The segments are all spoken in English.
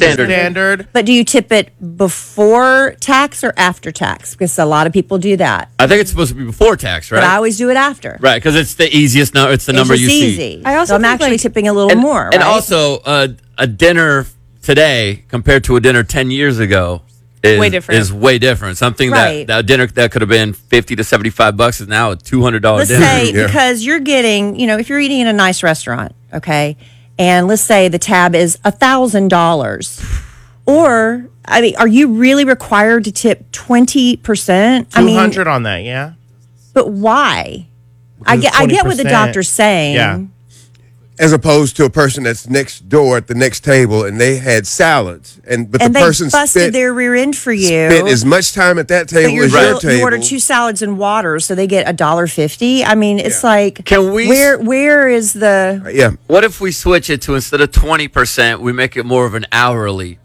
Standard. But do you tip it before tax or after tax? Because a lot of people do that. I think it's supposed to be before tax, right? But I always do it after. Right, because it's the easiest number. It's the number you see. Easy. I also so I'm think, actually like, tipping a little more. And right? also, a dinner today compared to a dinner 10 years ago is way different. Something Right. that dinner that could have been $50 to $75 is now a $200 Let's dinner. say, because you're getting, if you're eating in a nice restaurant, okay, and let's say the tab is $1,000, or I mean, are you really required to tip 20%? 200 on that, yeah. But why? I get what the 20%. doctor's saying. Yeah. As opposed to a person that's next door at the next table and they had salads, but And the they person busted their rear end for you. spent as much time at that But table as your table. you order 2 salads and water, so they get $1.50. I mean, it's like, Can we? where is the? Yeah. What if we switch it to instead of 20%, we make it more of an hourly?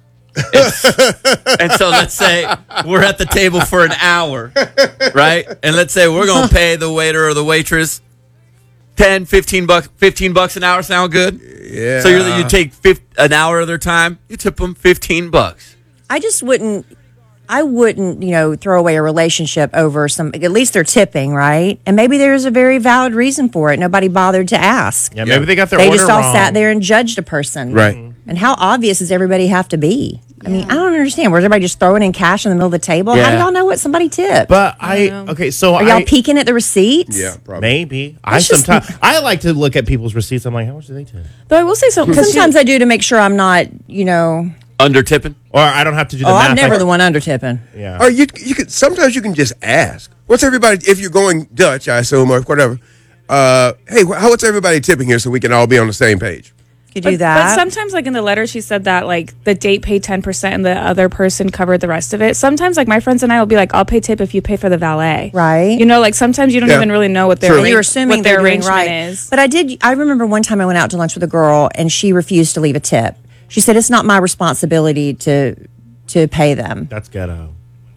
And so let's say we're at the table for an hour, right? And let's say we're going to pay the waiter or the waitress $10, $15 an hour. Sound good? Yeah. So you take an hour of their time, you tip them $15. I just wouldn't. I wouldn't, throw away a relationship over some. At least they're tipping, right? And maybe there's a very valid reason for it. Nobody bothered to ask. Yeah, maybe they got their They order just all wrong. sat there and judged a person, Right. And how obvious does everybody have to be? I mean, I don't understand. Was everybody just throwing in cash in the middle of the table? How do Yeah. y'all know what somebody tipped? But so Are y'all peeking at the receipts? Yeah, probably. Maybe. It's just- I like to look at people's receipts. I'm like, how much do they tip? Though I will say something. Sometimes I do to make sure I'm not, Under tipping? Or I don't have to do the Oh, math. I'm never the one under tipping. Yeah. Or you could sometimes you can just ask. What's everybody? If you're going Dutch, I assume, or whatever. Hey, what's everybody tipping here so we can all be on the same page? You do But that. sometimes, like in the letter, she said that like the date paid 10% and the other person covered the rest of it. Sometimes, like my friends and I will be like, "I'll pay tip if you pay for the valet." Right. Like sometimes you don't Yeah. even really know what their Sure. And you're assuming what their they're doing arrangement right. is. But I remember one time I went out to lunch with a girl and she refused to leave a tip. She said it's not my responsibility to pay them. That's ghetto.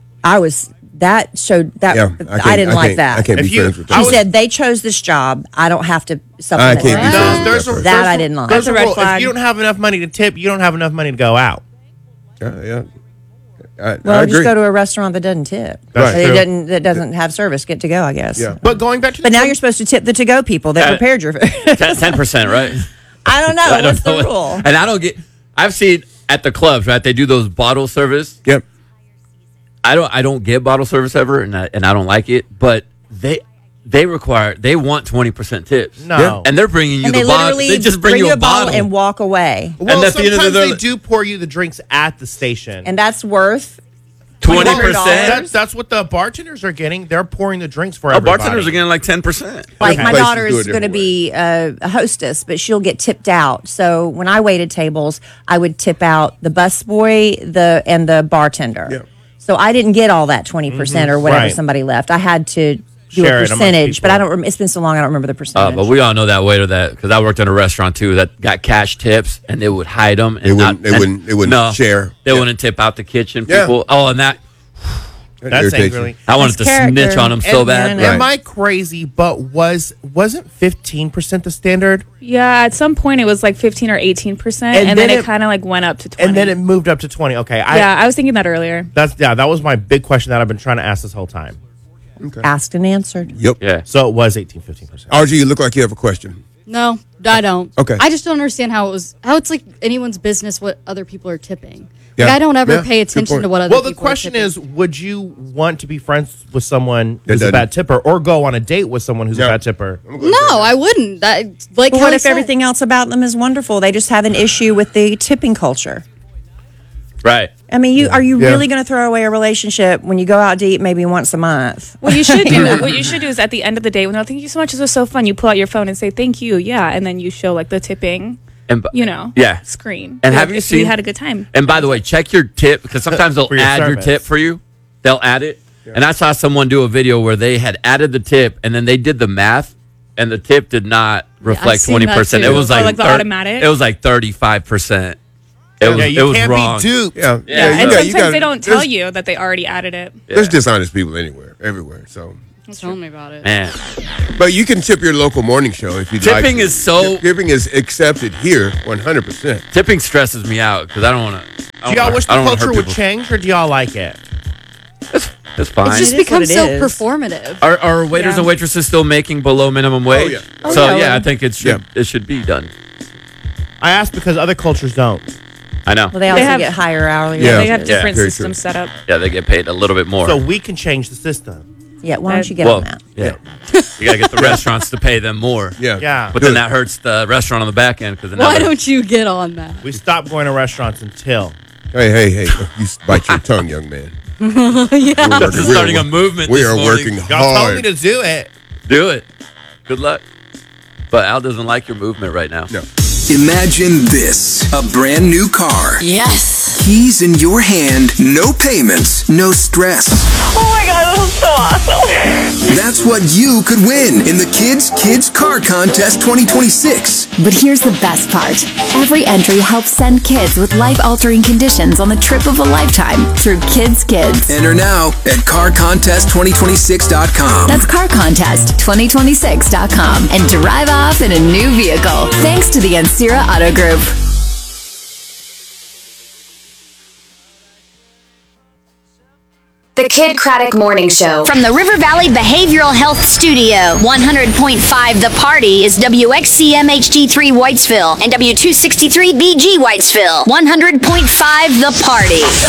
That showed that Yeah, I didn't like that. I can't be If you- friends with I that. She said they chose this job. I don't have to supplement. I can't be it. friends with There's that a- person. That I didn't like. There's That's a a red rule. flag. If you don't have enough money to tip, you don't have enough money to go out. Yeah. I Well, agree. just go to a restaurant that doesn't tip. That's Right. true. That doesn't have service. Get to go, I guess. Yeah. But going back to But now you're supposed to tip the to-go people that prepared your. 10%, right? I don't know. I don't What's know the rule? And I don't get. I've seen at the clubs, right? They do those bottle service. Yep. I don't get bottle service ever, and I don't like it. But they want 20% tips. No. Yeah. And they're bringing you And the they bottle. literally They just bring you a bottle and walk away. Well, And at the end of sometimes the- they do pour you the drinks at the station. And that's worth 20%. That's what the bartenders are getting. They're pouring the drinks for Our everybody. bartenders are getting like 10%. Like Okay. my Places daughter do is it going to different be a hostess, but she'll get tipped out. So when I waited tables, I would tip out the busboy, and the bartender. Yeah. So I didn't get all that 20% or whatever Right. somebody left. I had to do Share a it amongst percentage, but people. I don't. It's been so long, I don't remember the percentage. But we all know that waiter because I worked in a restaurant too that got cash tips and they would hide them. And They wouldn't share. They Yeah. wouldn't tip out the kitchen Yeah. people. Oh, and that That's irritates you. angrily. I wanted to That's character. snitch on them so And- bad. Right. Am I crazy? But wasn't 15% the standard? Yeah, at some point it was like 15 or 18%, And and then then it it- kind of like went up to 20. And then it moved up to 20. Okay. I was thinking that earlier. That was my big question that I've been trying to ask this whole time. Asked and answered. Yep. Yeah. So it was 15%. RG, you look like you have a question. No, I don't. Okay. I just don't understand how it's like anyone's business what other people are tipping. Yeah. Like I don't ever Yeah. pay Good attention point. to what other Well, people the question are tipping. is, would you want to be friends with someone That who's a doesn't- bad tipper or go on a date with someone who's Yeah. a bad tipper? No, I wouldn't. That like But how what I if said. everything else about them is wonderful? They just have an issue with the tipping culture. Right. I mean, are you Yeah. really going to throw away a relationship when you go out to eat maybe once a month? What you should do is at the end of the day, when they're thank you so much, this was so fun. You pull out your phone and say thank you, yeah, and then you show like the tipping, And yeah, screen. And Like, have you if seen? we had a good time? And by the way, check your tip because sometimes they'll For your add your service. tip for you. They'll add it. And I saw someone do a video where they had added the tip and then they did the math and the tip did not reflect seen that 20%. too. It was Oh, like, like the automatic? It was like 35%. It was, Yeah, it you was can't wrong. be duped. Yeah. Yeah, Yeah, and you got- sometimes you got- they don't tell there's- you that they already added it. There's dishonest people everywhere. So, Tell me about it. Man, but you can tip your local morning show if you'd like. tipping to. is so. Tipping is accepted here 100%. Tipping stresses me out because I don't want to. Do y'all wish the I don't wanna hurt culture would people. change, or do y'all like it? It's fine. It's just It is become what it so is. performative. Are waiters Yeah. and waitresses still making below minimum wage? yeah. Oh, So yeah. I think it should be done. I ask because other cultures don't. I know. Well, they also have- get higher hourly Yeah. They have wages. different very systems set up. Yeah, they get paid a little bit more. So we can change the system. Yeah, why don't you get well, on that? yeah. You got to get the restaurants to pay them more. Yeah. Yeah. But then that hurts the restaurant on the back end because Why don't you get on that? We stop going to restaurants until. Hey! You bite your tongue, young man. This is starting a movement. We this are morning. working Y'all told me hard. to do it. Do it. Good luck. But Al doesn't like your movement right now. No. Imagine this, a brand new car. Yes. Keys in your hand, no payments, no stress. Oh my God, this is so awesome. That's what you could win in the Kids Car Contest 2026. But here's the best part. Every entry helps send kids with life-altering conditions on the trip of a lifetime through Kids. Enter now at carcontest2026.com. That's carcontest2026.com and drive off in a new vehicle. Thanks to the Ancira Auto Group. The Kid Craddock Morning Show from the River Valley Behavioral Health Studio. 100.5 The Party is WXCM-HD3 Whitesville and W263BG Whitesville. 100.5 The Party.